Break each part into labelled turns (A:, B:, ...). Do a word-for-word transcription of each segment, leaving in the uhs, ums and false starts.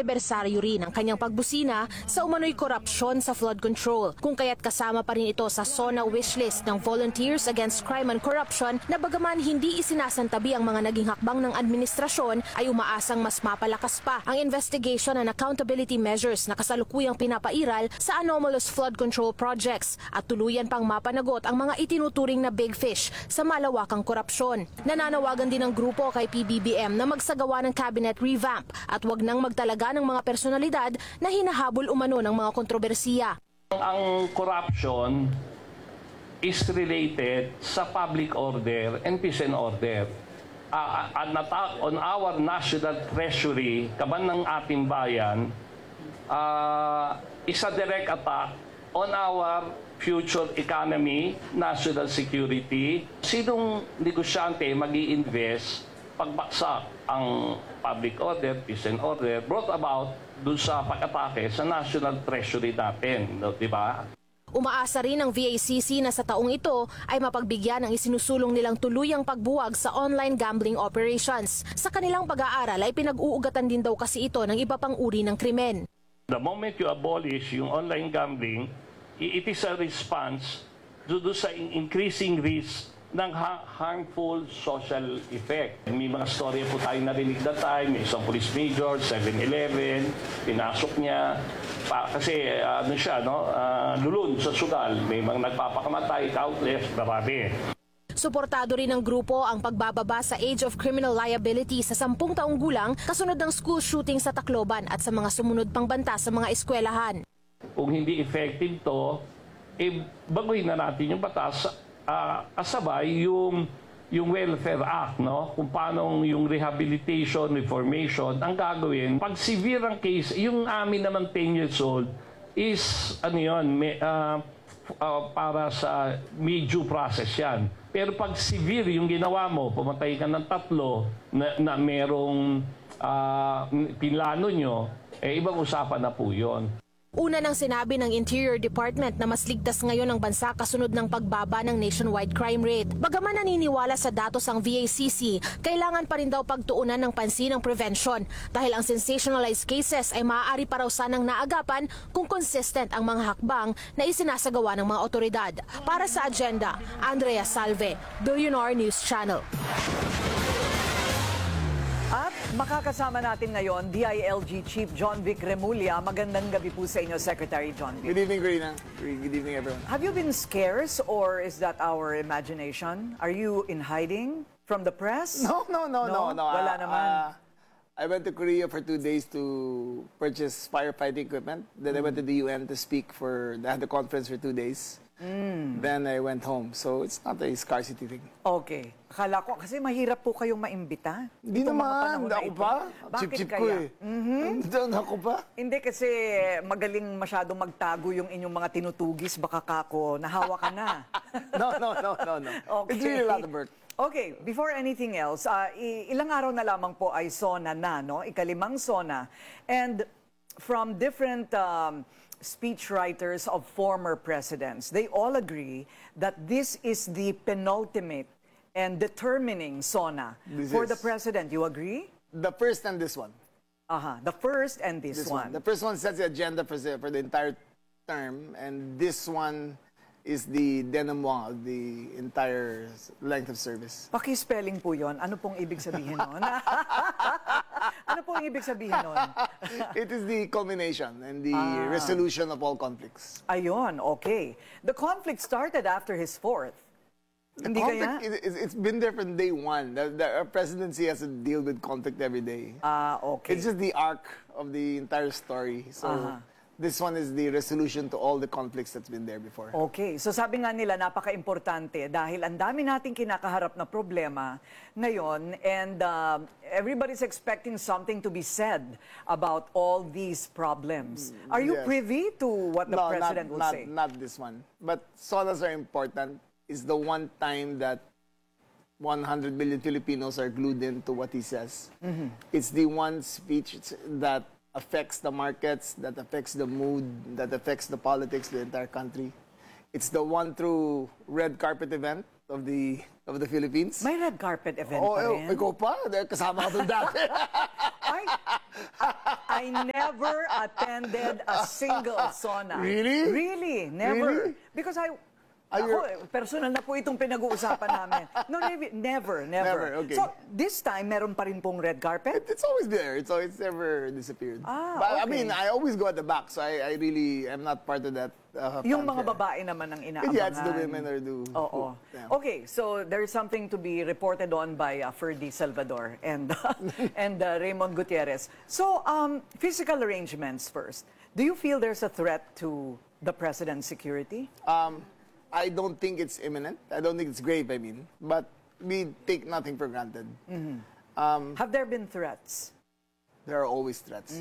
A: anibersaryo rin ang kanyang pagbusina sa umano'y korupsyon sa flood control, kung kaya't kasama pa rin ito sa SONA wishlist ng Volunteers Against Crime and Corruption na bagaman hindi isinasantabi ang mga naging hakbang ng administrasyon ay umaasang mas mapalakas pa ang investigation and accountability measures na kasalukuyang pinapairal sa anomalous flood control projects at tuluyan pang mapanagot ang mga itinuturing na big fish sa malawakang korupsyon. Nananawagan din ng grupo kay P B B M na magsagawa ng cabinet revamp at wag nang magtalaga ng mga personalidad na hinahabol umano ng mga kontrobersiya.
B: Ang corruption is related sa public order and peace and order. Uh, an attack on our national treasury, kaban ng ating bayan, uh, is a direct attack on our future economy, national security. Sinong negosyante mag-i-invest pagbaksak ang public order, peace and order, brought about dun sa pag-atake sa national treasury natin, no, di ba?
A: Umaasa rin ang V A C C na sa taong ito ay mapagbigyan ang isinusulong nilang tuluyang pagbuwag sa online gambling operations. Sa kanilang pag-aaral ay pinag-uugatan din daw kasi ito ng iba pang uri ng krimen.
B: The moment you abolish yung online gambling, it is a response to sa increasing risk ng harmful social effect. May mga storya po tayo narinig na time, may isang police major, seven eleven, pinasok niya, pa, kasi uh, ano siya, no? uh, lulun sa sugal, may mga nagpapakamatay, countless, marami.
A: Suportado rin ng grupo ang pagbababa sa age of criminal liability sa sampung taong gulang kasunod ng school shooting sa Tacloban at sa mga sumunod pang banta sa mga eskwelahan.
B: Kung hindi effective to, eh, baguhin na natin yung batas. Uh, kasabay yung yung Welfare Act, no? Kung paano yung rehabilitation, reformation ang gagawin. Pag severe ang case, yung amin naman ten years old is ano yun, may, uh, uh, para sa may due process yan. Pero pag severe yung ginawa mo, pumatay ka ng tatlo na, na merong uh, pinlano nyo, eh ibang usapan na po yun.
A: Una nang sinabi ng Interior Department na mas ligtas ngayon ang bansa kasunod ng pagbaba ng nationwide crime rate. Bagaman naniniwala sa datos ang V A C C, kailangan pa rin daw pagtuunan ng pansin ang prevention dahil ang sensationalized cases ay maaari pa raw sanang naagapan kung consistent ang mga hakbang na isinasagawa ng mga otoridad. Para sa Agenda, Andrea Salve, Billionaire News Channel.
C: At makakasama natin ngayon, D I L G Chief John Vic Remulla. Magandang gabi po sa inyo, Secretary John Vic.
D: Good evening, Karina. Good evening, everyone.
C: Have you been scarce or is that our imagination? Are you in hiding from the press?
D: No, no, no, no. no.
C: Wala
D: uh,
C: naman.
D: Uh, I went to Korea for two days to purchase firefighting equipment. Then mm. I went to the U N to speak for, I had the conference for two days. Mm. Then I went home. So it's not a scarcity thing.
C: Okay. Akala ko, kasi mahirap po kayong maimbita.
D: Hindi naman, hindi ako pa. Chip-chip ko eh.
C: Mm-hmm.
D: Hindi ako pa.
C: Hindi kasi magaling masyadong magtago yung inyong mga tinutugis. Baka kako, nahawa ka na.
D: no, no, no, no, no.
C: Okay.
D: It's really a lot of work.
C: Okay, before anything else, uh, ilang araw na lamang po ay SONA na, no? Ikalimang SONA. And from different um, speechwriters of former presidents, they all agree that this is the penultimate and determining SONA
D: this
C: for
D: is
C: the president. You agree?
D: The first and this one.
C: Uh-huh. The first and this,
D: this
C: one.
D: one. The first one sets the agenda for the, for the entire term, and this one is the denouement of the entire length of service.
C: Paki-spelling po yon. Ano pong ibig sabihin nun? Ano pong ibig sabihin nun?
D: It is the culmination and the
C: ah.
D: resolution of all conflicts.
C: Ayun, okay. The conflict started after his fourth.
D: The
C: Hindi
D: conflict,
C: kaya?
D: it, it's been there from day one. The, the, our presidency has to deal with conflict every day.
C: Ah, okay.
D: It's just the arc of the entire story. So
C: Uh-huh.
D: this one is the resolution to all the conflicts that's been there before.
C: Okay. So sabi nga nila, napaka-importante dahil ang dami nating kinakaharap na problema ngayon and uh, everybody's expecting something to be said about all these problems. Are you
D: Yes.
C: privy to what the
D: no,
C: president
D: not,
C: will
D: not,
C: say?
D: not this one. But SONAs are important. It's the one time that one hundred million Filipinos are glued into what he says. Mm-hmm. It's the one speech that affects the markets, that affects the mood, that affects the politics of the entire country. It's the one true red carpet event of the of the Philippines.
C: May red carpet event
D: Oh,
C: pa
D: eh,
C: rin.
D: ikaw pa? Kasama ka doon dati.
C: I, I never attended a single sauna.
D: Really?
C: Really, never.
D: Really?
C: Because I,
D: Are
C: ako,
D: you-
C: eh, personal na po itong pinag-uusapan namin. No, never, never, never.
D: Never, okay.
C: So, this time, meron pa rin pong red carpet?
D: It's always there. It's always never disappeared.
C: Ah,
D: but I
C: okay.
D: mean, I always go at the back, so I, I really am not part of that. Uh,
C: Yung mga
D: fanfare.
C: babae naman ang inaabangan.
D: Yeah, it's the women or the.
C: Oo.
D: Yeah.
C: Okay, so there's something to be reported on by uh, Ferdy Salvador and and uh, Raymond Gutierrez. So, um, physical arrangements first. Do you feel there's a threat to the president's security?
D: Um, I don't think it's imminent. I don't think it's grave. I mean, but we take nothing for granted. Um,
C: Have there been threats?
D: there are always threats.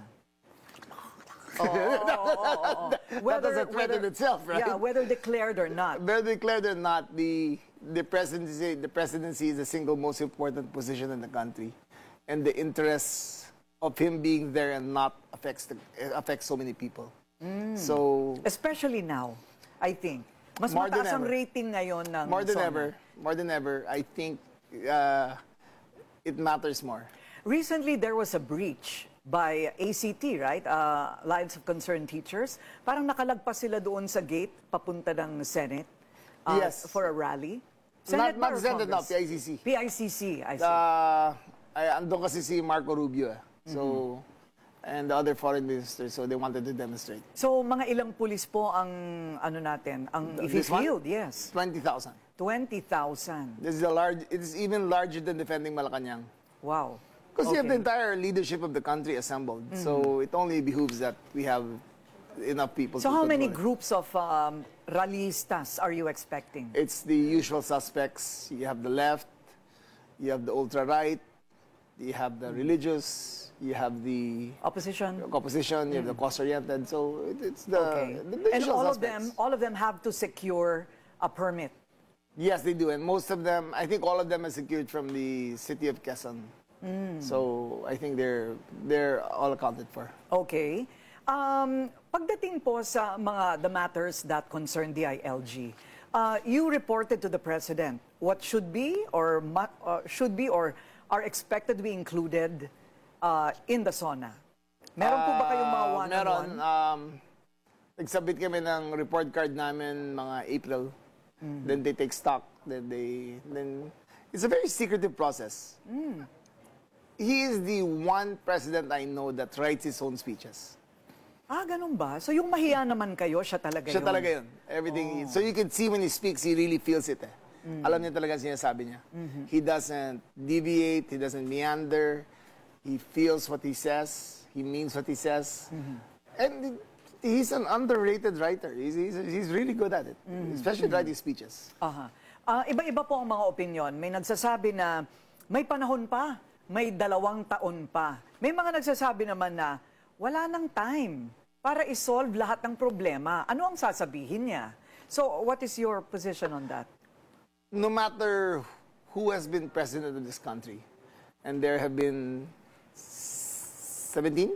C: Whether,
D: That is a threat in itself, right?
C: Yeah, whether declared or not.
D: Whether declared or not, the the presidency the presidency is the single most important position in the country, and the interests of him being there and not affects the, affects so many people. So
C: Especially now, I think. Mas
D: More than
C: mataas ang
D: ever.
C: rating ngayon ng
D: more than
C: SONA.
D: ever, more than ever, I think uh, it matters more.
C: Recently, there was a breach by A C T, right? Uh, Lives of Concerned Teachers. Parang nakalagpas sila doon sa gate papunta ng Senate uh,
D: Yes.
C: for a rally.
D: Not
C: ba
D: not
C: or
D: Senate, no,
C: Congress?
D: P I C C.
C: P I C C, I see.
D: Uh, ay, andun kasi si Marco Rubio. eh. So, and the other foreign ministers, so they wanted to demonstrate.
C: So, mga ilang pulis po ang, ano natin, ang
D: This one?
C: i-field? Yes.
D: twenty thousand.
C: twenty thousand.
D: This is a large, it is even larger than defending Malacanang.
C: Wow.
D: Because you have the
C: Okay.
D: entire leadership of the country assembled. So it only behooves that we have enough people
C: So,
D: to
C: how many
D: control it.
C: groups of um, rallistas are you expecting?
D: It's the usual suspects. You have the left, you have the ultra-right, you have the religious, you have the
C: Opposition?
D: opposition, you have the cost-oriented. So it, it's the,
C: Okay.
D: the, the
C: And
D: usual
C: all of
D: suspects.
C: them, all of them have to secure a permit.
D: Yes, they do. And most of them, I think all of them are secured from the city of Quezon. So I think they're they're all accounted for.
C: Okay. Um, pagdating po sa mga the matters that concern D I L G, uh, you reported to the president what should be or ma- uh, should be or are expected to be included uh, in the SONA. Meron po ba kayong mga
D: Uh,
C: one-on-one?
D: Meron. Um, nagsabit kami ng report card namin mga April. Then they take stock. Then they then it's a very secretive process. He is the one president I know that writes his own speeches.
C: Ah, ganun ba? So yung mahiya naman kayo, siya talaga
D: Siya
C: yun?
D: talaga yun. Everything. So you can see when he speaks, he really feels it. Eh. Alam niya talaga ang sinasabi niya. He doesn't deviate, he doesn't meander. He feels what he says. He means what he says. And he's an underrated writer. He's, he's, he's really good at it. Especially writing speeches.
C: Aha. Ah, iba-iba po ang mga opinion. May nagsasabi na may panahon pa, may dalawang taon pa. May mga nagsasabi naman na wala nang time para isolve lahat ng problema. Ano ang sasabihin niya? So, what is your position on that?
D: No matter who has been president of this country, and there have been seventeen,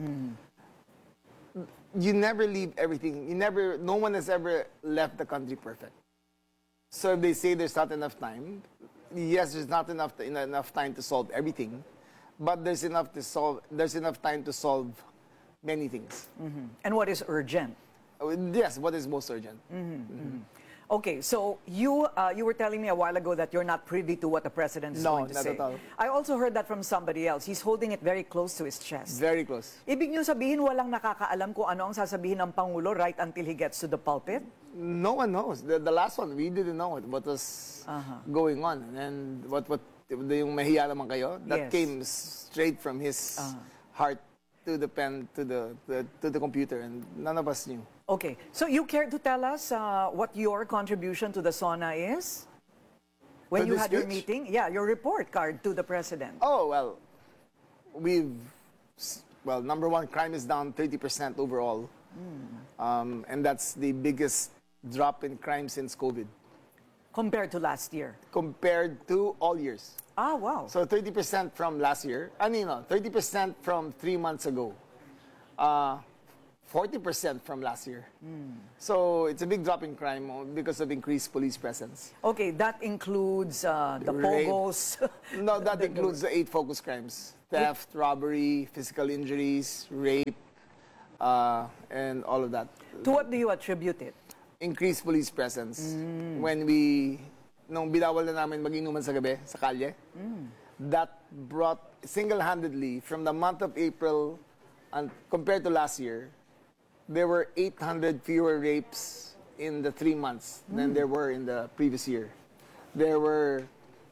D: you never leave everything. You never, no one has ever left the country perfect. So if they say there's not enough time, yes, there's not enough enough time to solve everything, but there's enough to solve. There's enough time to solve many things.
C: And what is urgent?
D: Uh, Yes, what is most urgent?
C: Okay, so you uh, you were telling me a while ago that you're not privy to what the president is
D: No,
C: going to
D: not
C: say.
D: at all.
C: I also heard that from somebody else. He's holding it very close to his chest.
D: Very close.
C: Ibig niyo sabihin walang nakakaalam kung ano ang sasabihin ng Pangulo right until he gets to the pulpit?
D: No one knows. The, the last one, we didn't know what, what was going on. And what, what, yung mahiya naman kayo,
C: Yes.
D: that came straight from his heart to the pen, to the, the, to the computer, and none of us knew.
C: Okay, so you care to tell us uh, what your contribution to the SONA is? When
D: To
C: you
D: the
C: had your
D: speech?
C: meeting? Yeah, your report card to the president.
D: Oh, well, we've, well, number one, crime is down thirty percent overall. Um, and that's the biggest drop in crime since COVID,
C: Compared to last year.
D: compared to all years.
C: Ah, wow.
D: So thirty percent from last year. I mean, no, thirty percent from three months ago. Uh, forty percent from last year. So it's a big drop in crime uh, because of increased police presence.
C: Okay, that includes uh, the
D: Rape.
C: pogos.
D: No, that includes the eight focus crimes: theft, robbery, physical injuries, rape, uh, and all of that.
C: To what do you attribute it?
D: Increased police presence. When we, nung binawal na namin mag-inuman sa gabi, sa kalye, that brought single-handedly from the month of April and compared to last year, there were eight hundred fewer rapes in the three months than there were in the previous year. There were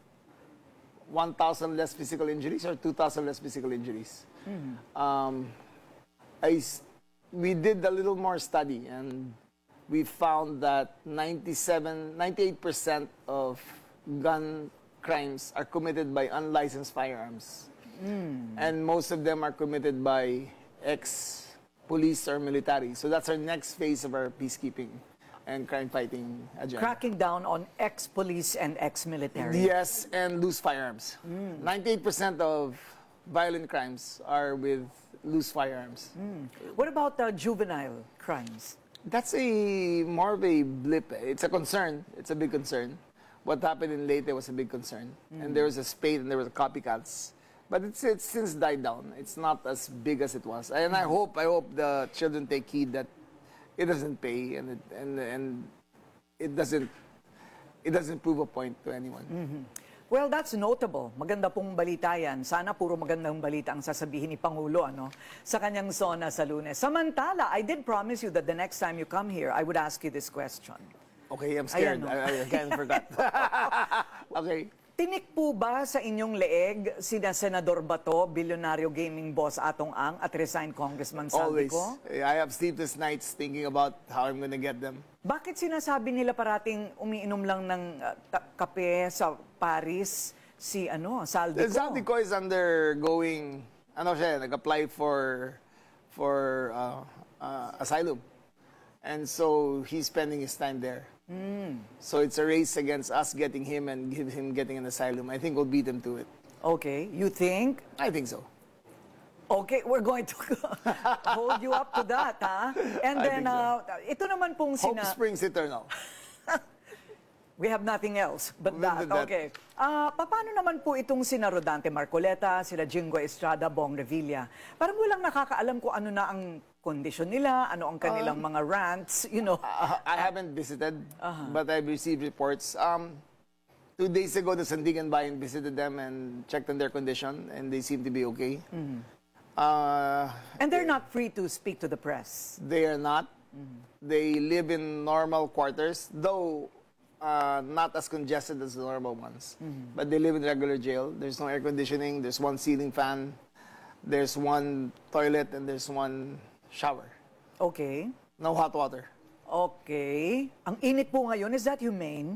D: one thousand less physical injuries or two thousand less physical injuries. Um, I, s- we did a little more study and we found that ninety-seven, ninety-eight percent of gun crimes are committed by unlicensed firearms. And most of them are committed by ex-police or military. So that's our next phase of our peacekeeping and crime-fighting agenda.
C: Cracking down on ex-police and ex-military.
D: Yes, and loose firearms. ninety-eight percent of violent crimes are with loose firearms.
C: What about uh, juvenile crimes?
D: That's a more of a blip. It's a concern. It's a big concern. What happened in Leyte was a big concern. And there was a spate and there was a copycats. But it's, it's since died down. It's not as big as it was. And I hope I hope the children take heed that it doesn't pay and it, and and it doesn't it doesn't prove a point to anyone.
C: Well, that's notable. Maganda pong balita yan. Sana puro magandang balita ang sasabihin ni Pangulo ano, sa kanyang SONA sa Lunes. Samantala, I did promise you that the next time you come here, I would ask you this question.
D: Okay, I'm scared.
C: Ayan, no?
D: I, I again forgot. Okay.
C: Tinik po ba sa inyong leeg sina Senador Bato, bilyonaryo gaming boss Atong Ang at resigned Congressman
D: Always.
C: Saldico?
D: I have sleepless nights thinking about how I'm gonna get them.
C: Bakit sinasabi nila parating umiinom lang ng uh, ta- kape sa Paris si ano, Saldico?
D: Saldico is undergoing, ano siya, nag-apply for for uh, uh, asylum. And so he's spending his time there. So it's a race against us getting him and give him getting an asylum. I think we'll beat him to it.
C: Okay, you think?
D: I think so.
C: Okay, we're going to hold you up to that, ha? And
D: I
C: then,
D: think so.
C: uh, ito naman pong
D: Hope
C: sina...
D: springs eternal.
C: We have nothing else but
D: Other
C: that.
D: than that.
C: Okay. Ah, paano naman po itong sina Rodante Marcoleta, sila Jingo Estrada, Bong Revilla? Parang walang nakakaalam kung ano na ang kondisyon nila, ano ang kanilang mga rants, you know.
D: Uh, I haven't visited, but I've received reports. Um, two days ago, the Sandigan Bayan visited them and checked on their condition, and they seem to be okay. Uh,
C: And they're not free to speak to the press.
D: They are not. They live in normal quarters, though uh, not as congested as the normal ones. But they live in regular jail. There's no air conditioning. There's one ceiling fan. There's one toilet, and there's one shower.
C: Okay.
D: No hot water.
C: Okay. Ang init po ngayon, is that humane?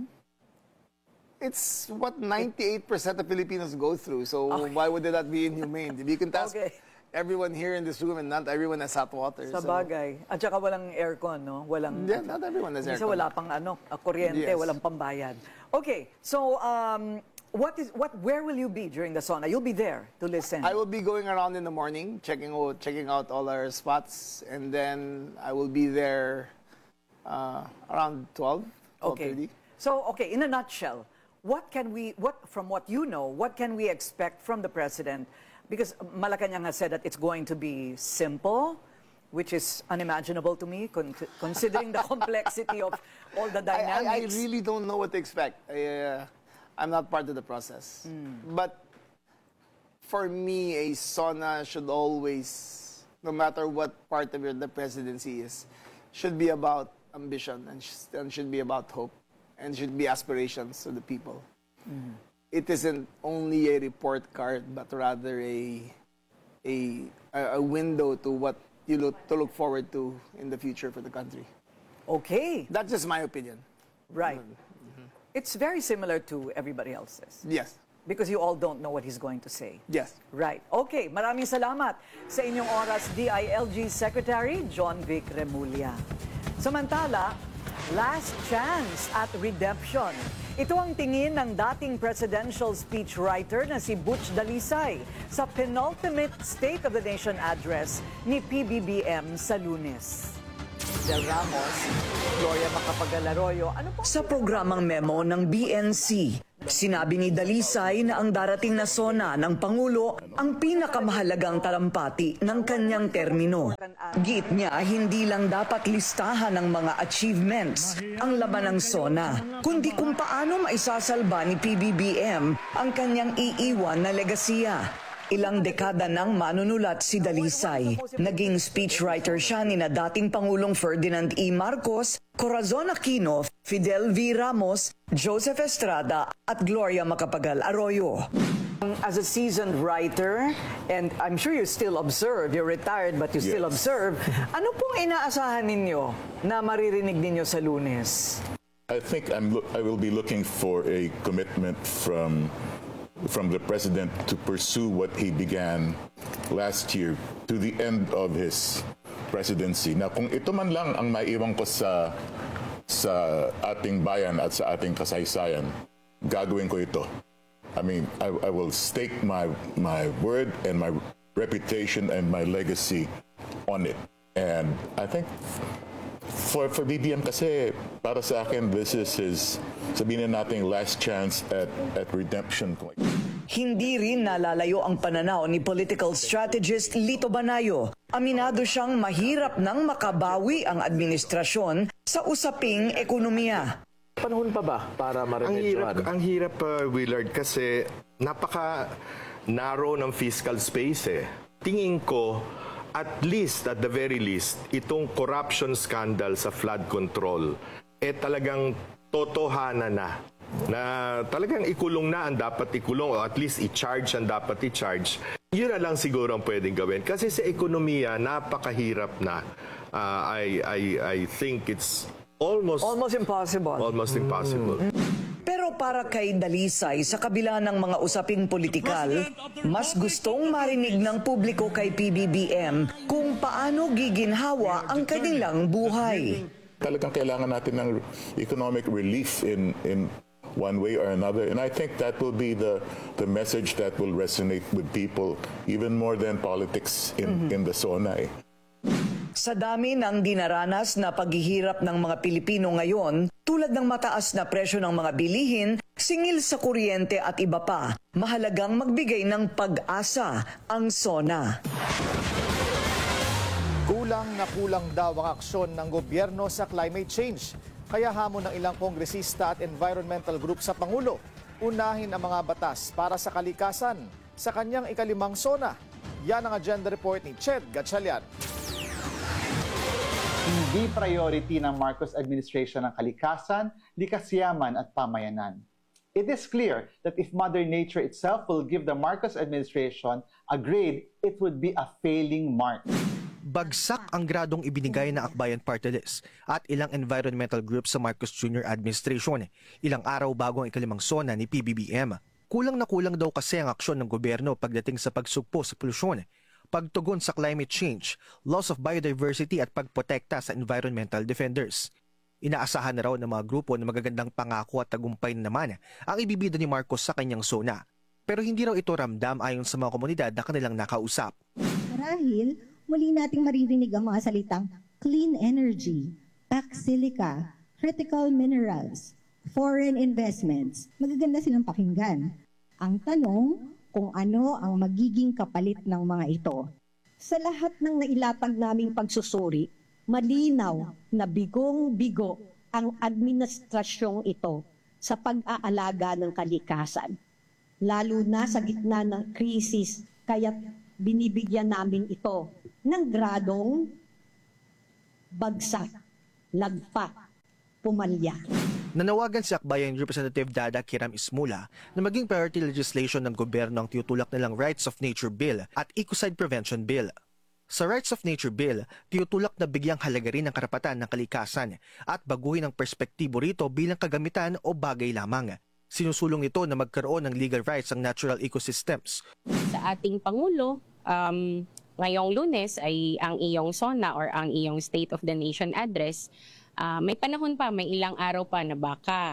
D: It's what ninety-eight percent of Filipinos go through. So why would that be inhumane? If you can task
C: Okay.
D: everyone here in this room, and not everyone has hot water.
C: Sa
D: so-
C: bagay. At saka walang aircon, no? Walang...
D: Yeah, not everyone has
C: Minsan
D: aircon.
C: wala pang ano, ah, kuryente,
D: Yes.
C: walang pambayad. Okay, so um, what is what? Where will you be during the SONA? You'll be there to listen.
D: I will be going around in the morning, checking out, checking out all our spots, and then I will be there uh, around twelve, twelve thirty.
C: Okay. So, okay, in a nutshell, what can we, what from what you know, what can we expect from the president? Because Malacanang has said that it's going to be simple, which is unimaginable to me, con- considering the complexity of all the
D: I, I, I
C: dynamics.
D: really don't know what to expect. I, uh, I'm not part of the process. But for me, a SONA should always, no matter what part of your, the presidency is, should be about ambition and, sh- and should be about hope and should be aspirations of the people. It isn't only a report card, but rather a a a window to what you look to look forward to in the future for the country.
C: Okay,
D: That's just my opinion.
C: right. It's very similar to everybody else's.
D: Yes.
C: Because you all don't know what he's going to say.
D: Yes.
C: Right. Okay, maraming salamat sa inyong oras, D I L G Secretary John Vic Remulla. Samantala, last chance at redemption. Ito ang tingin ng dating presidential speechwriter na si Butch Dalisay sa penultimate State of the Nation address ni P B B M sa Lunes. Del Ramos, Gloria Macapagal-Arroyo, ano po? Sa programang memo ng B N C, sinabi ni Dalisay na ang darating na SONA ng Pangulo ang pinakamahalagang talampati ng kanyang termino. Git niya, hindi lang dapat listahan ng mga achievements ang laman ng SONA, kundi kung paano maisasalba ni P B B M ang kanyang iiwan na legasiya. Ilang dekada nang manunulat si Dalisay. Naging speechwriter siya ni na dating Pangulong Ferdinand E. Marcos, Corazon Aquino, Fidel V. Ramos, Joseph Estrada at Gloria Macapagal-Arroyo. As a seasoned writer, and I'm sure you still observe, you're retired but you still
E: Yes.
C: observe, ano pong inaasahan ninyo na maririnig ninyo sa Lunes?
E: I think I'm lo- I will be looking for a commitment from from the president to pursue what he began last year to the end of his presidency. Na kung ito man lang ang maiiwan ko sa sa ating bayan at sa ating kasaysayan, gagawin ko ito. I mean, I, I will stake my my word and my reputation and my legacy on it. And I think for for B B M kasi, para sa akin, this is his, sabihin na natin, last chance at at redemption.
C: Hindi rin nalalayo ang pananaw ni political strategist Lito Banayo. Aminado siyang mahirap nang makabawi ang administrasyon sa usaping ekonomiya.
F: Panahon pa ba para
G: Ang
F: maremedyohan?
G: hirap, ang hirap uh, Willard, kasi napaka narrow ng fiscal space eh. Tingin ko, at least, at the very least, itong corruption scandal sa flood control, eh talagang totohanan na. Na talagang ikulong na ang dapat ikulong, o at least i-charge ang dapat i-charge. Yun na lang siguro ang pwedeng gawin. Kasi sa ekonomiya, napakahirap na. Uh, I, I, I think it's almost,
C: Almost impossible.
G: almost impossible.
C: Pero para kay Dalisay, sa kabila ng mga usaping politikal, mas gustong marinig ng publiko kay P B B M kung paano giginhawa ang kanilang buhay.
E: Talagang kailangan natin ng economic relief in in one way or another. And I think that will be the the message that will resonate with people even more than politics in, in the SONA. Eh.
C: Sa dami ng dinaranas na paghihirap ng mga Pilipino ngayon, tulad ng mataas na presyo ng mga bilihin, singil sa kuryente at iba pa, mahalagang magbigay ng pag-asa ang SONA.
H: Kulang na kulang daw ang aksyon ng gobyerno sa climate change. Kaya hamon ng ilang kongresista at environmental group sa Pangulo, unahin ang mga batas para sa kalikasan sa kanyang ikalimang SONA. Yan ang agenda report ni Ched Gatchalian.
I: Hindi priority ng Marcos administration ang kalikasan, likasyaman at pamayanan. It is clear that if Mother Nature itself will give the Marcos administration a grade, it would be a failing mark.
J: Bagsak ang gradong ibinigay ng Akbayan Party List at ilang environmental groups sa Marcos Junior Administration, ilang araw bago ang ikalimang SONA ni P B B M. Kulang na kulang daw kasi ang aksyon ng gobyerno pagdating sa pagsugpo sa polusyon, pagtugon sa climate change, loss of biodiversity at pagprotekta sa environmental defenders. Inaasahan na raw ng mga grupo na magagandang pangako at tagumpay naman ang ibibida ni Marcos sa kanyang SONA. Pero hindi raw ito ramdam ayon sa mga komunidad na kanilang nakausap.
K: Marahil, muli nating maririnig ang mga salitang clean energy, tax silica, critical minerals, foreign investments. Magaganda silang pakinggan. Ang tanong, kung ano ang magiging kapalit ng mga ito. Sa lahat ng nailatag naming pagsusuri, malinaw na bigong-bigo ang administrasyong ito sa pag-aalaga ng kalikasan. Lalo na sa gitna ng krisis, kaya binibigyan namin ito ng gradong bagsak, lagpa, pumalya.
J: Nanawagan si Akbayan Representative Dada Kiram Ismula na maging priority legislation ng gobyerno ang tinutulak nilang Rights of Nature Bill at Ecocide Prevention Bill. Sa Rights of Nature Bill, tinutulak na bigyang halaga rin ang karapatan ng kalikasan at baguhin ang perspektibo rito bilang kagamitan o bagay lamang. Sinusulong ito na magkaroon ng legal rights ang natural ecosystems.
L: Sa ating Pangulo, um, ngayong Lunes ay ang iyong SONA or ang iyong State of the Nation address. Uh, may panahon pa, may ilang araw pa na baka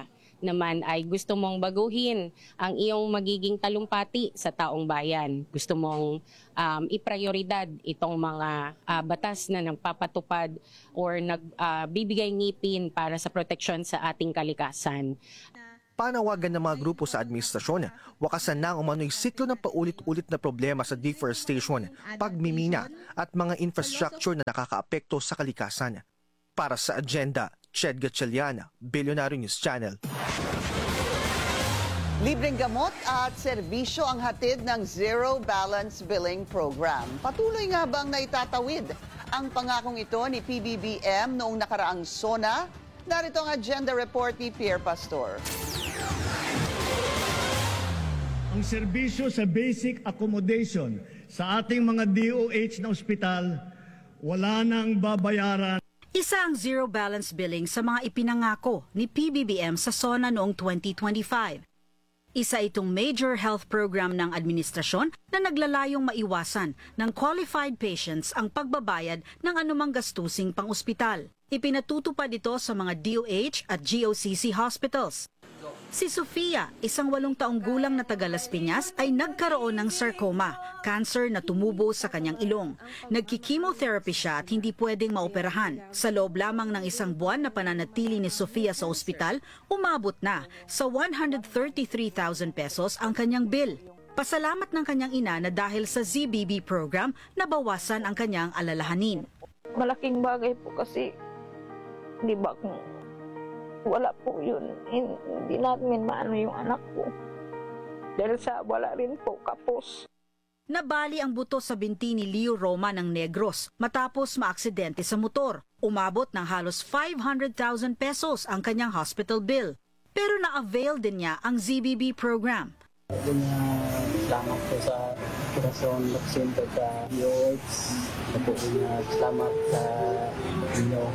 L: naman ay gusto mong baguhin ang iyong magiging talumpati sa taong bayan. Gusto mong um, iprioridad itong mga uh, batas na nagpapatupad or nagbibigay uh, ngipin para sa proteksyon sa ating kalikasan.
J: Panawagan ng mga grupo sa administrasyon, wakasan na ang umano'y siklo ng paulit-ulit na problema sa deforestation, pagmimina at mga infrastructure na nakakaapekto sa kalikasan. Para sa Agenda, Ched Gatchalian, Billionaire News Channel.
F: Libreng gamot at serbisyo ang hatid ng Zero Balance Billing Program. Patuloy nga bang naitatawid ang pangakong ito ni P B B M noong nakaraang SONA? Narito ang Agenda Report ni Pierre Pastor.
M: Ang serbisyo sa basic accommodation sa ating mga D O H na ospital, wala nang babayaran.
N: Isa ang zero balance billing sa mga ipinangako ni P B B M sa SONA noong twenty twenty-five. Isa itong major health program ng administrasyon na naglalayong maiwasan ng qualified patients ang pagbabayad ng anumang gastusing pang-ospital. Ipinatutupad ito sa mga D O H at G O C C hospitals. Si Sofia, isang walong taong gulang na taga Las Piñas, ay nagkaroon ng sarcoma, cancer na tumubo sa kanyang ilong. Nagki-chemotherapy siya at hindi pwedeng maoperahan. Sa loob lamang ng isang buwan na pananatili ni Sofia sa ospital, umabot na sa one hundred thirty-three thousand pesos ang kanyang bill. Pasalamat ng kanyang ina na dahil sa Z B B program, nabawasan ang kanyang alalahanin.
O: Malaking bagay po kasi, di ba kung wala po yun, hindi namin maano yung anak ko. Dahil sa wala rin po kapos.
N: Nabali ang buto sa binti ni Leo Roma ng Negros matapos maaksidente sa motor. Umabot ng halos five hundred thousand pesos ang kanyang hospital bill. Pero na-avail din niya ang Z B B program.
P: Salamat po sa Corazon Center sa D O H. Salamat sa inyo.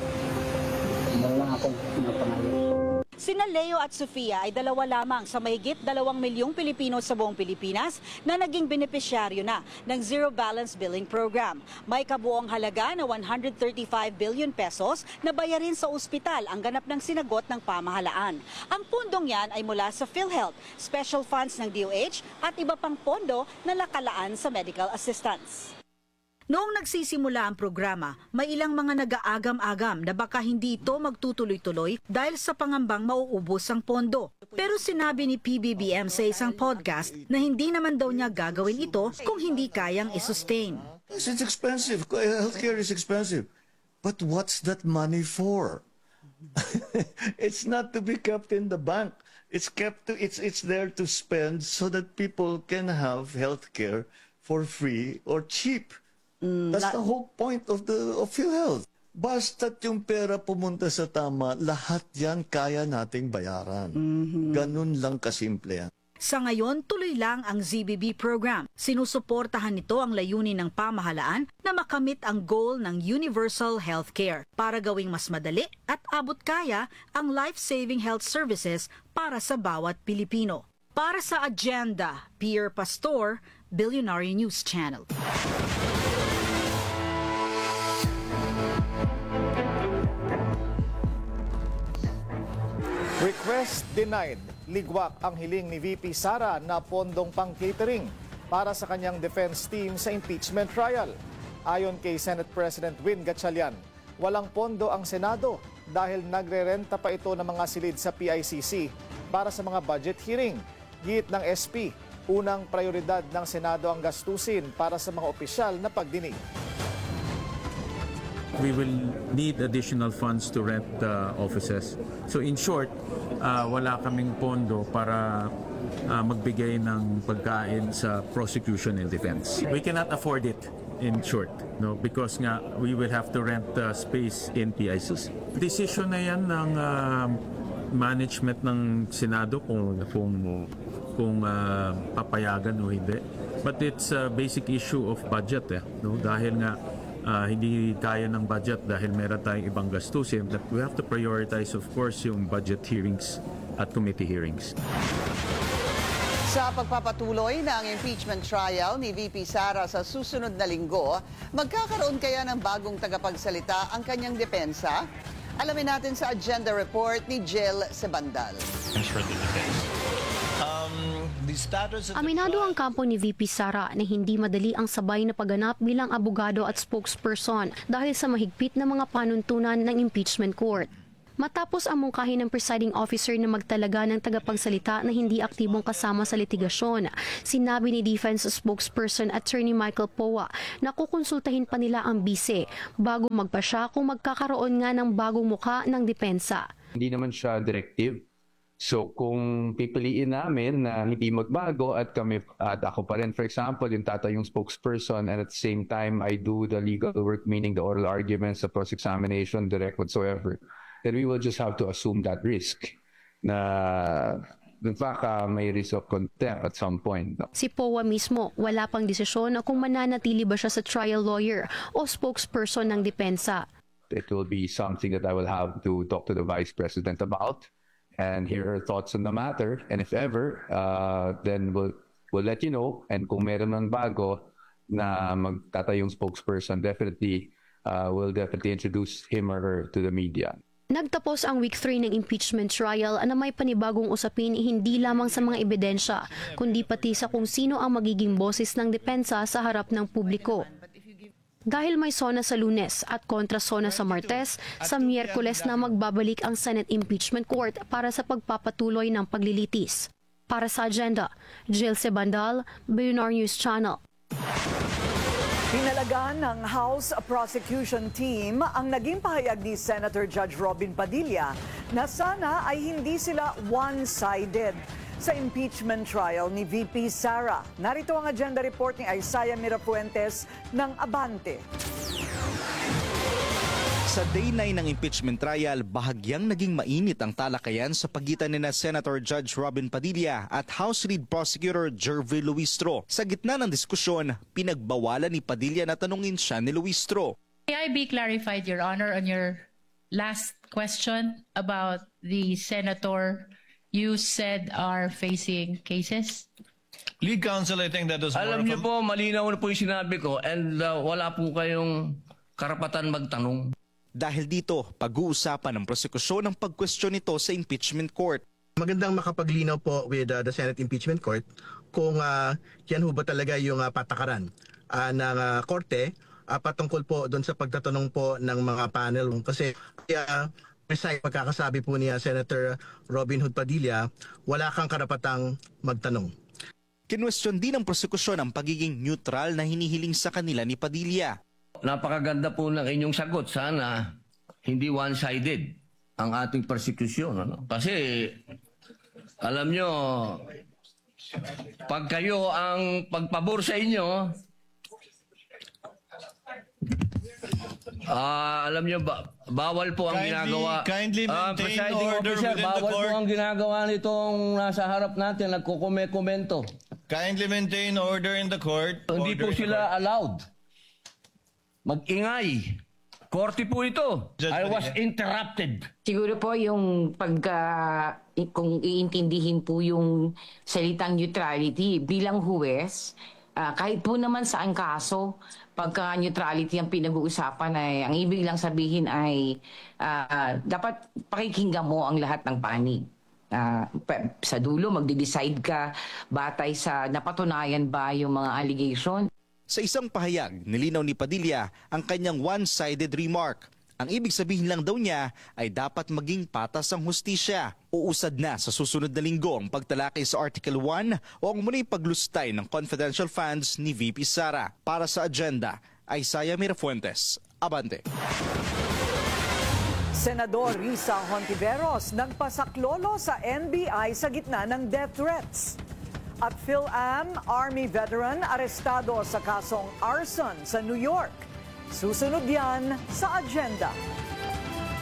N: Sina Leo at Sofia ay dalawa lamang sa mahigit dalawang milyong Pilipino sa buong Pilipinas na naging benepisyaryo na ng Zero Balance Billing Program. May kabuong halaga na one hundred thirty-five billion pesos na bayarin sa ospital ang ganap ng sinagot ng pamahalaan. Ang pundong yan ay mula sa PhilHealth, special funds ng D O H at iba pang pondo na nakalaan sa medical assistance. Noong nagsisimula ang programa, may ilang mga nag-aagam-agam na baka hindi ito magtutuloy-tuloy dahil sa pangambang mauubos ang pondo. Pero sinabi ni P B B M sa isang podcast na hindi naman daw niya gagawin ito kung hindi kayang i-sustain.
Q: It's expensive. Healthcare is expensive. But what's that money for? It's not to be kept in the bank. It's kept to, it's it's there to spend so that people can have healthcare for free or cheap. Mm, That's the whole point of the of PhilHealth. Basta't yung pera pumunta sa tama, lahat yan kaya nating bayaran. Mm-hmm. Ganun lang kasimple yan.
N: Sa ngayon, tuloy lang ang Z B B program. Sinusuportahan nito ang layunin ng pamahalaan na makamit ang goal ng universal healthcare para gawing mas madali at abot kaya ang life-saving health services para sa bawat Pilipino. Para sa Agenda, Pierre Pastor, Billionaire News Channel.
H: Request denied. Ligwak ang hiling ni V P Sara na pondong pang-catering para sa kanyang defense team sa impeachment trial. Ayon kay Senate President Win Gatchalian, walang pondo ang Senado dahil nagre-renta pa ito ng mga silid sa P I C C para sa mga budget hearing. Giit ng S P, unang prioridad ng Senado ang gastusin para sa mga opisyal na pagdinig.
R: We will need additional funds to rent the offices. So in short, uh, wala kaming pondo para uh, magbigay ng pagkain sa prosecution and defense. We cannot afford it, in short, no, because nga we will have to rent the space in P I C C. Decision na yan ng uh, management ng Senado kung kung kung uh, papayagan o hindi. But it's a basic issue of budget, eh, no, dahil nga Uh, hindi kaya ng budget dahil meron tayong ibang gastusin, that we have to prioritize, of course, yung budget hearings at committee hearings.
F: Sa pagpapatuloy ng impeachment trial ni V P Sara sa susunod na linggo, magkakaroon kaya ng bagong tagapagsalita ang kanyang depensa? Alamin natin sa agenda report ni Jill Sebandal.
S: Aminado ang kampo ni V P Sara na hindi madali ang sabay na pagganap bilang abogado at spokesperson dahil sa mahigpit na mga panuntunan ng impeachment court. Matapos ang mungkahi ng presiding officer na magtalaga ng tagapagsalita na hindi aktibong kasama sa litigasyon, sinabi ni Defense spokesperson Attorney Michael Poa na kukonsultahin pa nila ang bise bago magpasya kung magkakaroon nga ng bagong muka ng depensa.
T: Hindi naman siya directive. So kung pipiliin namin na hindi magbago at kami at ako pa rin, for example, yung tata yung spokesperson, and at the same time I do the legal work, meaning the oral arguments, the cross-examination, direct whatsoever, then we will just have to assume that risk na in fact uh, may risk of contempt at some point. No?
S: Si Poa mismo, wala pang desisyon kung mananatili ba siya sa trial lawyer o spokesperson ng depensa.
T: It will be something that I will have to talk to the Vice President about and hear her thoughts on the matter. And if ever, uh, then we'll, we'll let you know. And kung meron ng bago na magtatayong spokesperson, definitely, uh, we'll definitely introduce him or her to the media.
S: Nagtapos ang week three ng impeachment trial na may panibagong usapin hindi lamang sa mga ebidensya, kundi pati sa kung sino ang magiging boses ng depensa sa harap ng publiko. Dahil may SONA sa Lunes at kontra SONA sa Martes, sa Miyerkules na magbabalik ang Senate Impeachment Court para sa pagpapatuloy ng paglilitis. Para sa agenda, Jill Sebandal, Billionaire News Channel.
C: Pinalagaan ng House Prosecution Team ang naging pahayag ni Senator Judge Robin Padilla na sana ay hindi sila one-sided sa impeachment trial ni V P Sara. Narito ang agenda report ni Isaiah Mirafuentes ng Abante.
U: Sa day nine ng impeachment trial, bahagyang naging mainit ang talakayan sa pagitan ni na Senator Judge Robin Padilla at House Lead Prosecutor Jervy Luistro. Sa gitna ng diskusyon, pinagbawalan ni Padilla na tanungin siya ni Luistro.
V: May I be clarified, Your Honor, on your last question about the senator you said are facing cases?
W: Lead counsel, I think that was
X: Alam
W: more
X: niyo
W: of a-
X: po, malinaw na po yung sinabi ko and uh, wala po kayong karapatan magtanong.
U: Dahil dito, pag-uusapan ng prosekusyon ang pag-question nito sa impeachment court.
Y: Magandang makapaglinaw po with uh, the Senate Impeachment Court kung uh, yan ho ba talaga yung uh, patakaran uh, ng uh, korte uh, patungkol po doon sa pagtatanong po ng mga panel. Kasi uh, precise pagkakasabi po ni uh, Senator Robin Hood Padilla, wala kang karapatang magtanong.
U: Kinwestiyon din ng prosekusyon ang pagiging neutral na hinihiling sa kanila ni Padilla.
X: Napakaganda po ng inyong sagot. Sana hindi one-sided ang ating persecution. Ano? Kasi alam nyo, pag kayo ang pagpabor sa inyo, ah, alam nyo, ba, bawal po ang
W: Kindly-
X: ginagawa.
W: kindly
X: Ah,
W: maintain
X: presiding
W: order
X: officer,
W: within the
X: bawal
W: court.
X: po ang ginagawa nitong nasa harap natin, nagkukume-komento.
W: Kindly maintain order in the court.
X: Hindi po
W: Order in the
X: sila
W: court.
X: allowed. Mag-ingay. Korte po ito.
W: Judge
X: I was
W: Padilla.
X: interrupted.
Z: Siguro po yung pagka kung iintindihin po yung salitang neutrality bilang huwes, ah, kahit po naman saan kaso, pagka neutrality ang pinag-uusapan ay ang ibig lang sabihin ay ah, dapat pakikinggan mo ang lahat ng panig. Ah, pa- sa dulo magde-decide ka batay sa napatunayan ba yung mga allegation.
U: Sa isang pahayag, nilinaw ni Padilla ang kanyang one-sided remark. Ang ibig sabihin lang daw niya ay dapat maging patas ang hustisya. Uusad na sa susunod na linggo ang pagtalakay sa Article one o ang muna'y paglustay ng confidential funds ni V P Sara. Para sa agenda, Isaiah Mirafuentes, Abante.
C: Senador Risa Hontiveros nagpasaklolo sa N B I sa gitna ng death threats. At PhilAm Army veteran arestado sa kasong arson sa New York. Susunod yan sa agenda.